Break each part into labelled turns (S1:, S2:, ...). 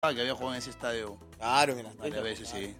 S1: que había jugado en ese estadio.
S2: Claro, mira.
S1: Varias veces, sí.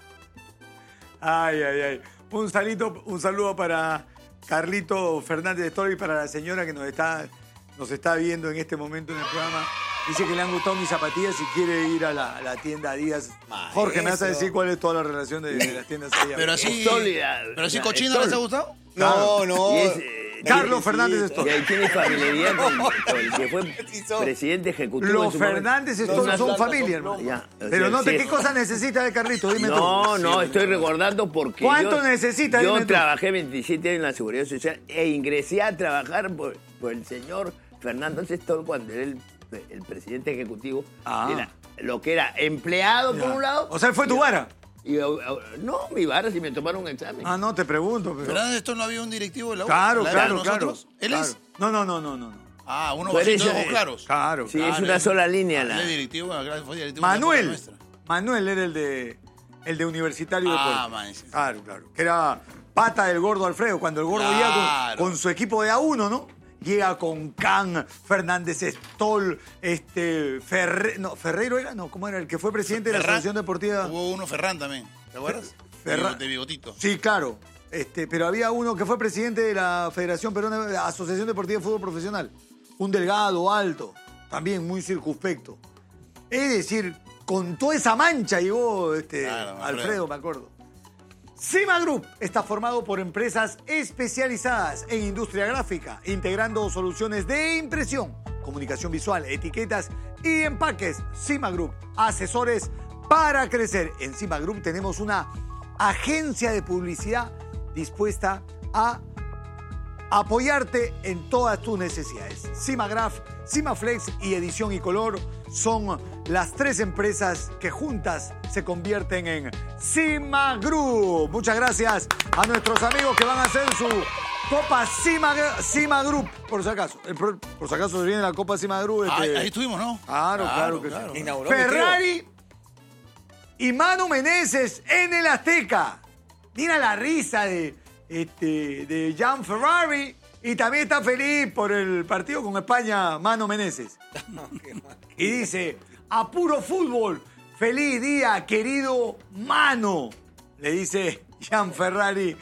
S3: Ay. Un saludo para Carlito Fernández de Toro y para la señora que nos está viendo en este momento en el programa. Dice que le han gustado mis zapatillas y quiere ir a la tienda Adidas. Jorge, ¿me vas a decir cuál es toda la relación de las tiendas Adidas?
S1: Pero así,
S4: Sólida.
S1: cochino, ¿les ha gustado?
S2: No.
S3: Carlos Fernández de Toro.
S4: Y ahí tiene familiaridad con el que fue presidente ejecutivo.
S3: Los Fernández Toro son familia, hermano.
S4: Ya,
S3: Pero no te, ¿qué cosa necesita de Carlito? Dime tú.
S4: No, estoy recordando porque
S3: ¿Cuánto necesita?
S4: Yo
S3: Dime tú.
S4: trabajé 27 años en la Seguridad Social e ingresé a trabajar por el señor Fernando Toro cuando era el presidente ejecutivo. Era lo que era empleado por un lado.
S3: O sea, fue tu vara.
S4: No, mi vara si me tomaron un examen.
S3: No te pregunto. Pero...
S1: ¿Fernández esto no había un directivo de la U?
S3: Claro.
S1: ¿Nosotros? ¿Él es?
S3: No.
S1: Uno
S4: Pero
S1: bajito de
S4: ella-
S1: ojos claros.
S3: Claro.
S4: Sí, es una sola línea.
S1: Él es directivo, bueno, fue directivo
S3: Manuel.
S1: nuestra.
S3: Manuel era el de Universitario de Puerto.
S1: Man, sí.
S3: Claro. Que era pata del gordo Alfredo. Cuando el gordo
S1: Claro.
S3: llega con su equipo de A1, ¿no? Llega con Can, Fernández Stoll, Ferreiro era, no, ¿cómo era? El que fue presidente de la
S1: Ferran.
S3: Asociación Deportiva.
S1: Hubo uno Ferran también, ¿te acuerdas?
S3: Ferran.
S1: De bigotito.
S3: Sí, claro. Pero había uno que fue presidente de la Federación Peruana de la Asociación Deportiva de Fútbol Profesional. Un delgado, alto, también muy circunspecto. Es decir, con toda esa mancha llegó
S1: Claro,
S3: Alfredo, me acuerdo. Cima Group está formado por empresas especializadas en industria gráfica, integrando soluciones de impresión, comunicación visual, etiquetas y empaques. Cima Group, asesores para crecer. En Cima Group tenemos una agencia de publicidad dispuesta a apoyarte en todas tus necesidades. Cimagraph, Cimaflex y Edición y Color son las tres empresas que juntas se convierten en Cima Group. Muchas gracias a nuestros amigos que van a hacer su Copa Cima Group, por si acaso. Por si acaso se viene la Copa Cima Group.
S1: Ahí estuvimos, ¿no?
S3: Claro que
S1: claro.
S3: sí.
S2: Inauguró
S3: Ferrari y Manu Meneses en el Azteca. Mira la risa de Jean Ferrari. Y también está feliz por el partido con España, Manu Meneses. Y dice, a puro fútbol, feliz día, querido Mano. Le dice Jean Ferrari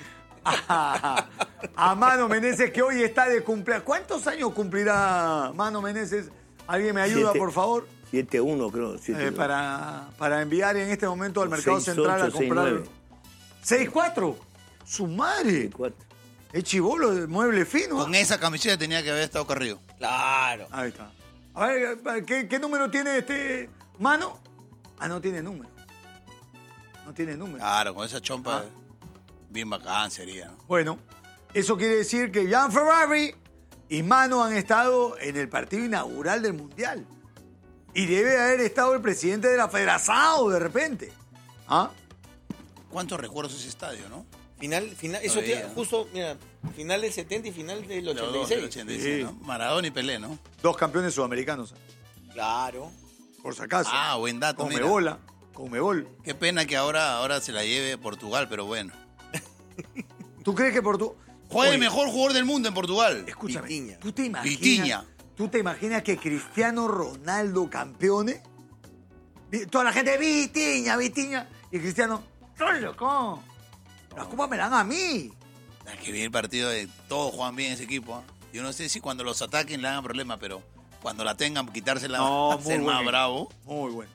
S3: a Manu Meneses, que hoy está de cumpleaños. ¿Cuántos años cumplirá Manu Meneses? ¿Alguien me ayuda, por favor?
S4: 7-1, creo. 7-1.
S3: Para enviar en este momento al mercado
S4: 6-8,
S3: central a comprar.
S4: 6-9.
S3: 6-4. Su madre.
S4: 4.
S3: Es chibolo de mueble fino.
S1: Con esa camiseta tenía que haber estado Carrillo.
S2: Claro.
S3: Ahí está. A ver, ¿qué número tiene Mano? No tiene número. No tiene número.
S1: Claro, con esa chompa bien bacán sería, ¿no?
S3: Bueno, eso quiere decir que Jean Ferrari y Mano han estado en el partido inaugural del Mundial. Y debe haber estado el presidente de la Federación de repente.
S1: ¿Cuántos recuerdos ese estadio, no?
S2: Final, eso
S1: Todavía,
S2: tiene justo, mira, final del 70 y final del
S1: Los dos
S2: 86.
S1: del 86,
S3: Sí.
S1: ¿no? Maradona y Pelé, ¿no?
S3: 2 campeones sudamericanos.
S2: Claro.
S3: Por si acaso.
S1: Buen dato, mira.
S3: Conmebol.
S1: Qué pena que ahora se la lleve Portugal, pero bueno.
S3: ¿Tú crees que Portugal...
S1: Juega el mejor jugador del mundo en Portugal.
S3: Escúchame,
S2: Vitinha.
S3: ¿tú te imaginas?
S1: Vitinha.
S3: ¿Tú te imaginas que Cristiano Ronaldo campeone? Toda la gente, Vitinha. Y Cristiano, ¡estoy loco! Las copas me la dan a mí.
S1: Hay que ver el partido de todos juegan bien ese equipo. Yo no sé si cuando los ataquen le hagan problema, pero cuando la tengan, quitársela va a ser más bravo.
S3: Muy bueno.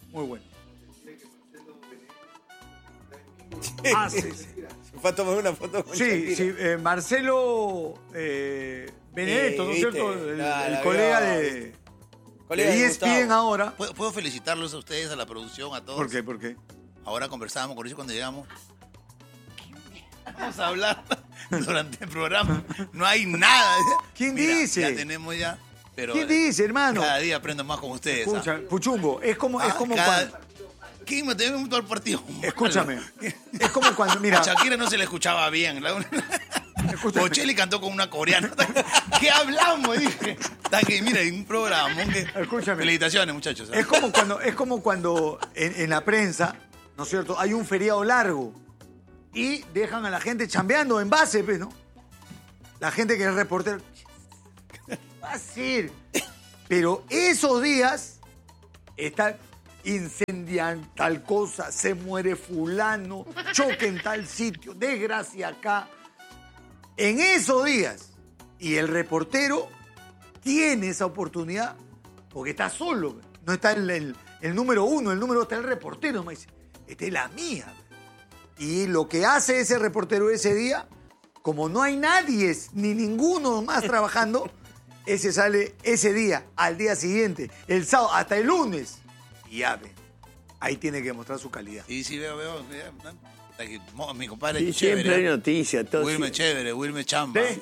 S3: Sí.
S2: Fue a tomar una foto con
S3: Sí,
S2: Shakira.
S3: Marcelo Benedetto, ¿no es
S2: viste,
S3: cierto? El
S2: la
S3: colega
S2: vio.
S3: de
S2: Colega de
S3: ESPN
S2: Gustavo.
S3: ahora.
S1: ¿Puedo felicitarlos a ustedes, a la producción, a todos?
S3: ¿Por qué?
S1: Ahora conversábamos con ellos cuando llegamos. Vamos a hablar durante el programa. No hay nada.
S3: ¿Quién
S1: Mira,
S3: dice?
S1: Ya tenemos ya. Pero
S3: ¿Quién dice, hermano?
S1: Cada día aprendo más con ustedes.
S3: Escucha, Puchungo, es como cuando...
S1: ¿Quién me tenemos todo el partido?
S3: Escúchame, es como cuando, mira...
S1: A Shakira no se le escuchaba bien.
S3: Escúchame.
S1: Bocelli cantó con una coreana. ¿Qué hablamos? Dije. Mira, hay un programa.
S3: Escúchame.
S1: Felicitaciones, muchachos.
S3: Es como cuando en la prensa, ¿no es cierto? Hay un feriado largo y dejan a la gente chambeando en base, pues, ¿no? La gente que es reportero. Fácil. Pero esos días está... incendian tal cosa, se muere fulano, choque en tal sitio, desgracia acá. En esos días, y el reportero tiene esa oportunidad porque está solo, no está el número uno, el número está el reportero, me dice, esta es la mía. Y lo que hace ese reportero ese día, como no hay nadie ni ninguno más trabajando, ese sale ese día, al día siguiente, el sábado, hasta el lunes. Y ya ven, ahí tiene que mostrar su calidad.
S1: Sí, veo. Mi compadre
S4: Sí,
S1: chévere.
S4: siempre hay noticias. Todo
S1: Wilmer
S4: sí.
S1: chévere, Wilmer chamba.
S3: ¿Sí?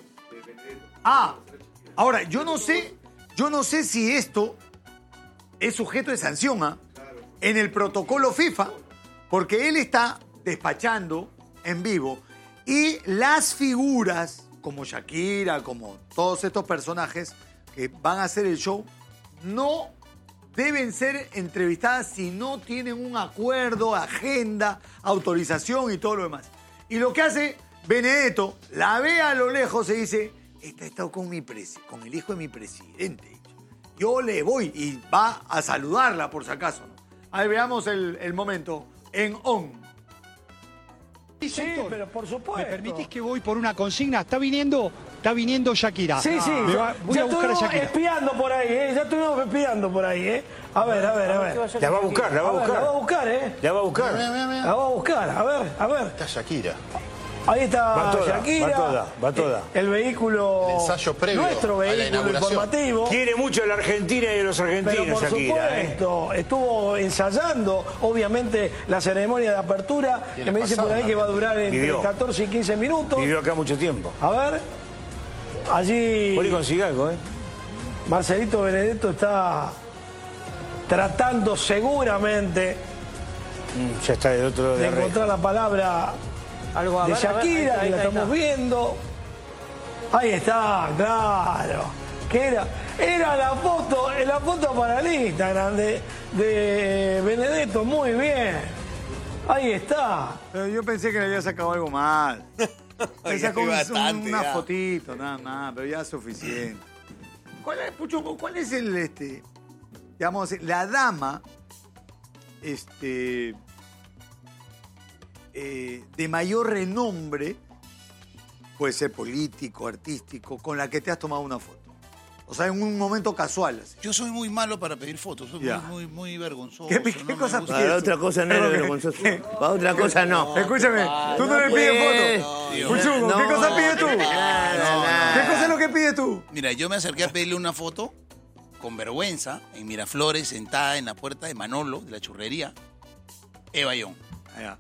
S3: Ahora, yo no sé si esto es sujeto de sanción en el protocolo FIFA, porque él está despachando en vivo y las figuras como Shakira, como todos estos personajes que van a hacer el show, no deben ser entrevistadas si no tienen un acuerdo, agenda, autorización y todo lo demás. Y lo que hace Benedetto, la ve a lo lejos y dice, esta ha estado con con el hijo de mi presidente. Yo le voy y va a saludarla por si acaso, ¿no? Ahí veamos el momento en ON.
S5: Sí, pero por supuesto. ¿Me permitís que voy por una consigna? Está viniendo Shakira.
S6: Sí.
S5: Voy a buscar a Shakira.
S6: Espiando por ahí, ya estuvimos espiando por ahí, A ver.
S7: La va a buscar,
S6: La va a buscar,
S7: La va a buscar.
S6: La va a buscar, a ver.
S7: Está Shakira.
S6: Ahí está
S7: Va toda,
S6: Shakira.
S7: va toda.
S6: El vehículo.
S7: El ensayo previo
S6: nuestro
S7: a la
S6: vehículo
S7: inauguración.
S6: informativo.
S7: Quiere mucho a la Argentina y a los argentinos,
S6: Pero por
S7: Shakira.
S6: supuesto, estuvo ensayando, obviamente, la ceremonia de apertura, que me dice por ahí que va a durar entre
S7: Vivió.
S6: 14 y 15 minutos.
S7: Vivió acá mucho tiempo.
S6: A ver, allí
S7: Por ahí consigue algo,
S6: Marcelito Benedetto está tratando seguramente
S7: Ya está del otro lado
S6: de
S7: de la red.
S6: encontrar la palabra
S2: Algo,
S6: de Shakira, que la estamos viendo. Ahí está, claro. Que era la foto para el Instagram de Benedetto, muy bien. Ahí está.
S3: Pero yo pensé que le había sacado algo mal. Le
S2: Ya
S3: sacó
S2: fui bastante,
S3: una
S2: ya.
S3: fotito, nada más, pero ya es suficiente. ¿Cuál es el, digamos, la dama, de mayor renombre, puede ser político, artístico, con la que te has tomado una foto? O sea, en un momento casual. Así.
S1: Yo soy muy malo para pedir fotos, soy
S3: Ya.
S1: muy vergonzoso.
S3: ¿Qué
S1: no me
S3: cosa
S1: gusta.
S4: Para otra cosa no es vergonzoso. Para otra cosa no.
S3: Escúchame, tú no le pides fotos. Puchungo, ¿qué cosa pides tú? ¿Qué cosa es lo que pides tú?
S1: Mira, yo me acerqué a pedirle una foto con vergüenza en Miraflores, sentada en la puerta de Manolo, de la churrería, Eva Young.
S3: Allá.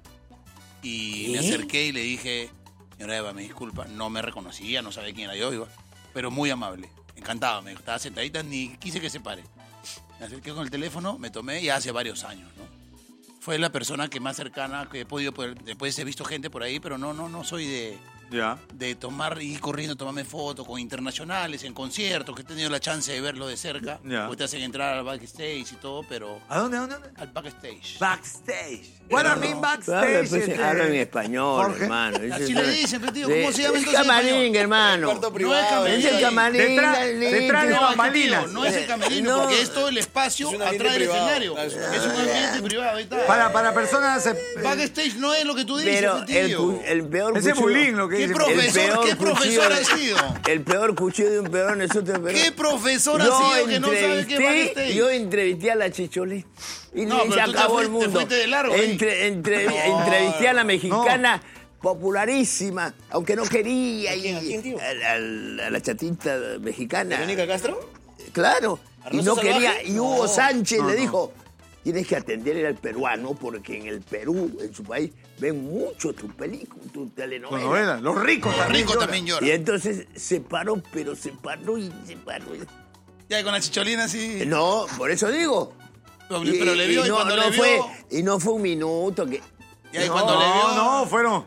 S1: Y me acerqué y le dije, señora Eva, me disculpa, no me reconocía, no sabía quién era yo, Eva, pero muy amable, encantado, me dijo, estaba sentadita, ni quise que se pare. Me acerqué con el teléfono, me tomé ya hace varios años, ¿no? Fue la persona que más cercana que he podido, después he visto gente por ahí, pero no soy
S3: Ya.
S1: de tomar y ir corriendo, tomarme fotos con internacionales, en conciertos, que he tenido la chance de verlo de cerca,
S3: Ya.
S1: porque te hacen entrar al backstage y todo, pero
S3: ¿A dónde?
S1: al backstage.
S3: Backstage. What I mean
S4: Habla,
S3: backstage.
S4: pues, habla en español,
S3: Jorge.
S4: hermano.
S1: Así le dicen, pero tío, ¿cómo se llama
S4: Es
S1: entonces en
S4: camarín,
S1: español?
S4: hermano.
S2: Cuarto
S1: No
S2: privado.
S1: es camarín.
S4: Es el camarín.
S3: Detrás de
S1: No,
S3: bambalinas.
S1: tío, no es el camerino,
S4: No.
S1: porque es todo el espacio
S2: Es un ambiente
S1: atrás del
S2: privado.
S1: escenario.
S2: Es un
S1: Es un ambiente privado, ahí está.
S3: Para personas...
S1: Backstage no es lo que tú dices,
S4: Pero
S1: tío.
S4: el peor
S3: ese
S4: cuchillo-
S3: bullying lo que
S1: ¿Qué
S3: dice.
S1: profesor? ¿Qué
S4: cuchillo
S1: profesor
S4: de-
S1: ha sido?
S4: El peor cuchillo de un peón es otro peón.
S1: ¿Qué profesor ha
S4: Yo
S1: sido que no sabe qué es backstage?
S4: Yo entrevisté a la Chicholín y
S1: No,
S4: se
S1: pero tú te
S4: acabó el
S1: fuiste-
S4: mundo.
S1: te fuiste de largo ahí.
S4: Entrevisté a la mexicana popularísima, aunque no quería.
S2: ¿A quién, tío?
S4: A la chatita mexicana.
S2: ¿Verónica Castro?
S4: Claro. Y
S2: ¿Arroz
S4: no
S2: salvaje?
S4: quería. Y Hugo
S2: No.
S4: Sánchez
S3: No,
S4: le
S3: no.
S4: dijo, tienes que atender al peruano porque en el Perú, en su país, ven mucho tu película, tu telenovela.
S3: Novela. Los ricos también.
S1: Rico
S3: lloran.
S1: también llora.
S4: Y entonces se paró, pero se paró y se paró.
S1: Ya con la chicholina sí.
S4: No, por eso digo.
S1: Pero le vio y
S4: no,
S1: cuando
S4: no
S1: le
S4: fue,
S1: vio.
S4: y no fue un minuto que.
S1: Ya, y cuando le vio.
S3: No, fueron...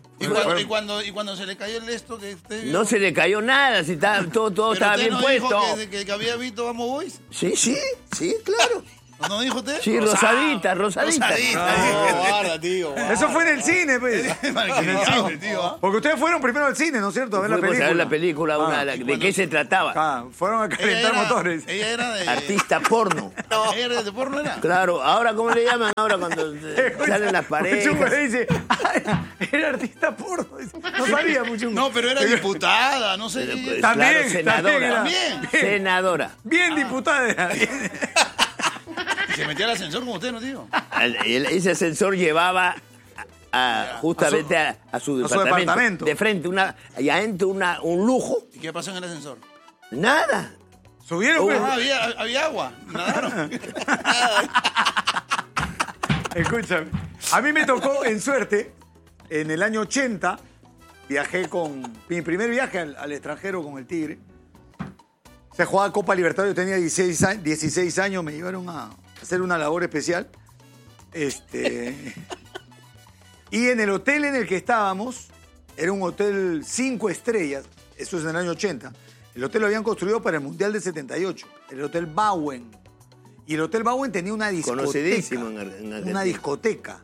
S1: Y cuando se le cayó el esto que usted vio.
S4: No se le cayó nada, si estaba, todo
S1: Pero
S4: estaba
S1: usted
S4: bien
S1: no
S4: puesto.
S1: dijo que había visto Vamos Boys.
S4: Sí, claro.
S1: ¿No dijo usted?
S4: Sí, rosadita.
S2: No, guarda, tío. guarda.
S3: Eso fue en el cine, pues.
S1: Malcriado, el tío, ¿ah?
S3: Porque ustedes fueron primero al cine, ¿no es cierto? A ver la
S4: Fuimos
S3: película.
S4: a ver la película, ¿de qué se trataba?
S3: Fueron a calentar motores.
S1: Ella era de...
S4: Artista porno.
S1: ¿Ella era de porno, era?
S4: Claro, ahora, ¿cómo le llaman ahora cuando salen las
S3: Muchungo
S4: parejas?
S3: le dice, era artista porno. No sabía Muchungo.
S1: No, pero era diputada, no sé.
S4: Pues,
S3: También,
S4: claro, senadora.
S1: También.
S4: Senadora.
S3: Bien diputada era.
S1: Y se metía al ascensor como usted, ¿no, tío?
S4: Ese ascensor llevaba justamente a su departamento. De frente, y adentro un lujo.
S1: ¿Y qué pasó en el ascensor?
S4: Nada.
S3: Subieron, pues.
S1: Había agua. Nadaron.
S3: Escúchame. A mí me tocó, en suerte, en el año 80, viajé mi primer viaje al extranjero con el Tigre. Se jugaba Copa Libertadores, yo tenía 16 años, me llevaron a hacer una labor especial. Y en el hotel en el que estábamos, era un hotel 5 estrellas, eso es en el año 80. El hotel lo habían construido para el Mundial de 78, el Hotel Bauen. Y el Hotel Bauen tenía una discoteca.
S4: Conocidísimo en Argentina.
S3: Una discoteca.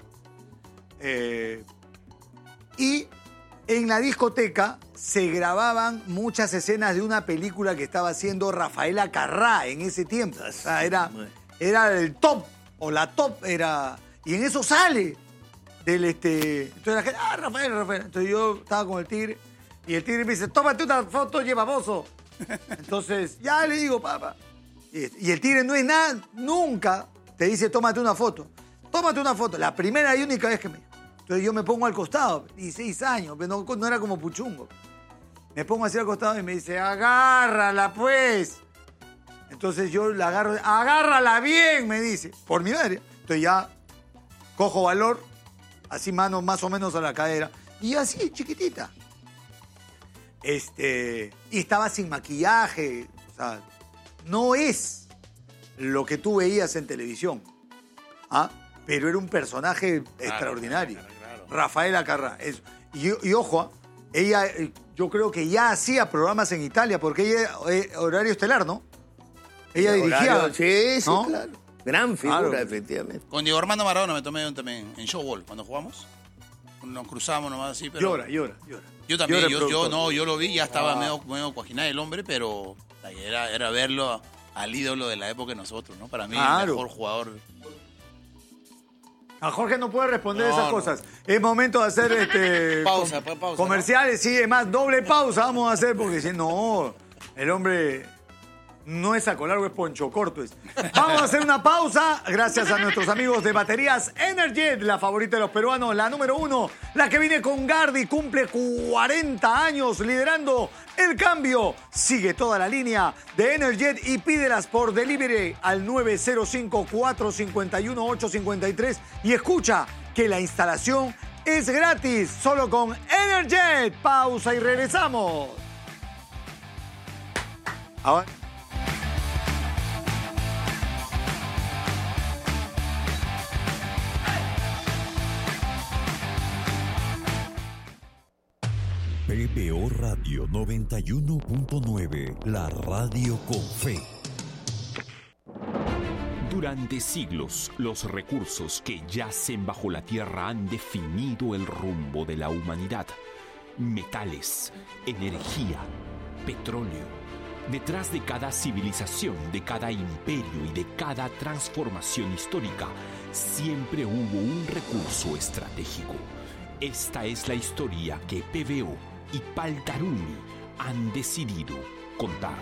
S3: Y en la discoteca se grababan muchas escenas de una película que estaba haciendo Rafaela Carrá en ese tiempo. O sea, era el top, o la top era... Y en eso sale del Entonces la gente, Rafael. Entonces yo estaba con el Tigre y el Tigre me dice, tómate una foto, llevaboso. Entonces, ya le digo, papá. Y el Tigre no es nada, nunca te dice, tómate una foto. Tómate una foto. La primera y única vez que me dijo. Entonces yo me pongo al costado, 16 años, pero no era como Puchungo. Me pongo así al costado y me dice, agárrala pues. Entonces yo la agarro, agárrala bien, me dice, por mi madre. Entonces ya cojo valor, así mano más o menos a la cadera, y así, chiquitita. Y estaba sin maquillaje, o sea, no es lo que tú veías en televisión, pero era un personaje extraordinario. Claro. Rafaela Carrá. Y ojo, ella, yo creo que ya hacía programas en Italia, porque ella horario estelar, ¿no? Ella dirigía.
S4: Sí,
S3: ¿no?
S4: claro. Gran figura, claro. Efectivamente.
S1: Con Diego Armando Maradona me tomé también en Showball, cuando jugamos. Nos cruzamos nomás así, pero...
S3: Llora.
S1: Yo también, yo lo vi, ya estaba medio cuajinado el hombre, pero era verlo al ídolo de la época de nosotros, ¿no? Para mí, el mejor jugador.
S3: A Jorge no puede responder esas cosas. Es momento de hacer
S2: pausa.
S3: Comerciales, sí, es más, doble pausa vamos a hacer, porque si no, el hombre no es saco largo, es poncho corto. Vamos a hacer una pausa, gracias a nuestros amigos de Baterías Energet, la favorita de los peruanos, la número 1, la que viene con Gardi, cumple 40 años liderando el cambio. Sigue toda la línea de Energet y pídelas por delivery al 905-451-853 y escucha que la instalación es gratis, solo con Energet. Pausa y regresamos. Ahora...
S8: PBO Radio 91.9, la radio con fe.
S9: Durante siglos, los recursos que yacen bajo la tierra han definido el rumbo de la humanidad. Metales, energía, petróleo. Detrás de cada civilización, de cada imperio y de cada transformación histórica, siempre hubo un recurso estratégico. Esta es la historia que PBO y Paltaruni han decidido contar.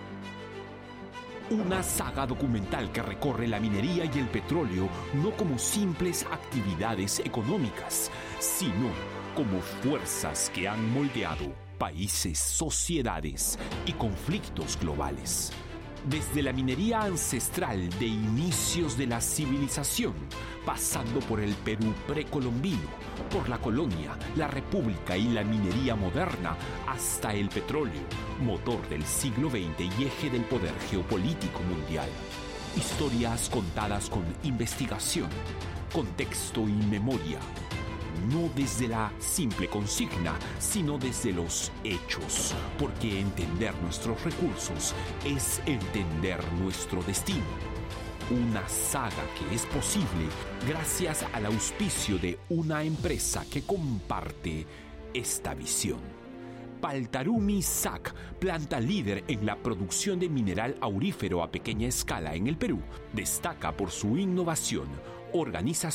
S9: Una saga documental que recorre la minería y el petróleo no como simples actividades económicas, sino como fuerzas que han moldeado países, sociedades y conflictos globales. Desde la minería ancestral de inicios de la civilización, pasando por el Perú precolombino, por la colonia, la república y la minería moderna, hasta el petróleo, motor del siglo XX y eje del poder geopolítico mundial. Historias contadas con investigación, contexto y memoria. No desde la simple consigna, sino desde los hechos, porque entender nuestros recursos es entender nuestro destino. Una saga que es posible gracias al auspicio de una empresa que comparte esta visión. Paltarumi SAC, planta líder en la producción de mineral aurífero a pequeña escala en el Perú, destaca por su innovación, organización